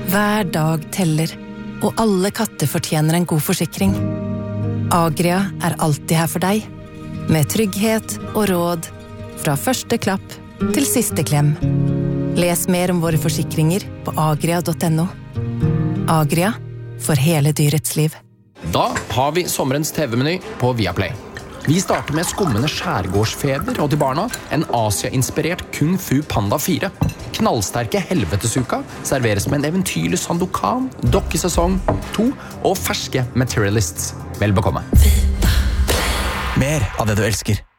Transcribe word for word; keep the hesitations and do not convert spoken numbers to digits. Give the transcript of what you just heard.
Hver dag teller, og alle katter fortjener en god forsikring. Agria er alltid her for deg, med trygghet og råd, fra første klapp til siste klem. Les mer om våre forsikringer på agria punktum no. Agria, for hele dyrets liv. Da har vi sommerens T V-meny på Viaplay. Vi starter med skummende skjærgårdsfeber og til barna en Asia-inspirert Kung Fu Panda fire. Knallsterke Helvetesuka serveres med en eventyrlig Sandokan, dokkesesong to og ferske Materialists. Vel bekomme. Mer av det du elsker.